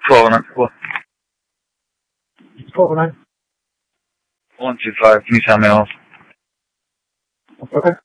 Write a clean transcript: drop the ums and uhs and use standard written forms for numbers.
1294. 1209. 125, can you tell me off? Okay.